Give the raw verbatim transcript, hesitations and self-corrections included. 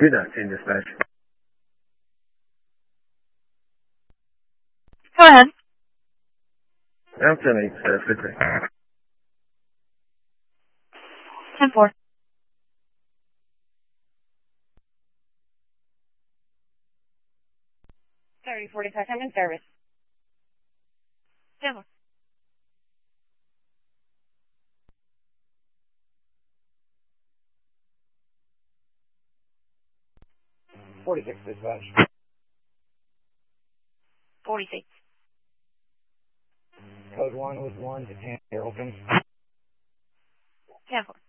two nineteen dispatch. Go ahead. I'm ten eight, uh, fifty. ten four. thirty forty-five, I'm in service. ten four. forty-six dispatch. forty-six. Code one was one to ten, you're open. ten four.